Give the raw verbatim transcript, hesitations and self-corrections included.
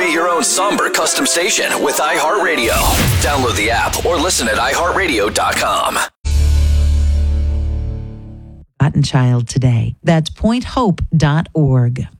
Create your own somber custom station with iHeartRadio. Download the app or listen at i heart radio dot com. Forgotten Child today. That's point hope dot org.